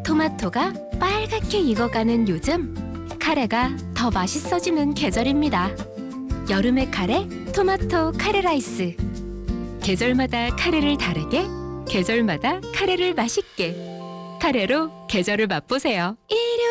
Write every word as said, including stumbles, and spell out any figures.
토마토가 빨갛게 익어가는 요즘, 카레가 더 맛있어지는 계절입니다. 여름의 카레, 토마토 카레 라이스. 계절마다 카레를 다르게, 계절마다 카레를 맛있게. 카레로 계절을 맛보세요.